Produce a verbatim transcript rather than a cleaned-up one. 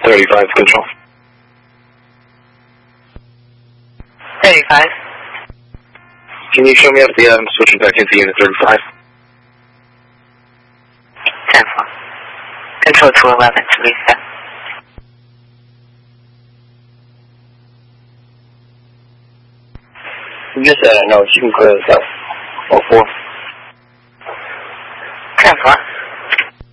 thirty-five, control. thirty-five. Can you show me up the, um, switching back into unit thirty-five? ten four. Control two eleven to reset. Just, uh, no, you can clear this up.